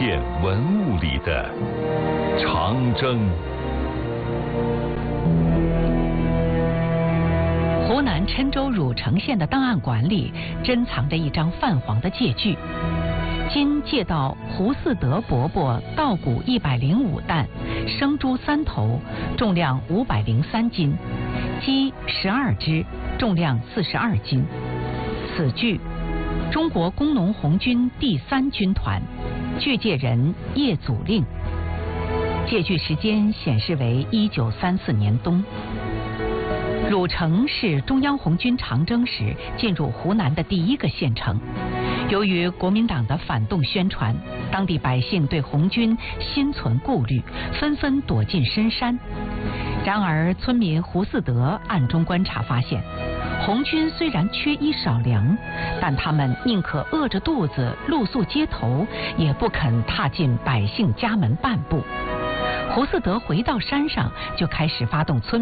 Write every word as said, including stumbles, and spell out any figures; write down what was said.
片文物里的长征。 湖南郴州汝城县的档案馆里珍藏着一张泛黄的借据，今借到胡嗣德伯伯稻谷一百零五担，生猪三头，重量五百零三斤，鸡十二只，重量四十二斤。此据，中国工农红军第三军团，据借人叶祖令。借据时间显示为一九三四年冬。汝城是中央红军长征时进入湖南的第一个县城。由于国民党的反动宣传，当地百姓对红军心存顾虑，纷纷躲进深山。然而，村民胡嗣德暗中观察发现，红军虽然缺衣少粮，但他们宁可饿着肚子露宿街头，也不肯踏进百姓家门半步。胡嗣德回到山上，就开始发动村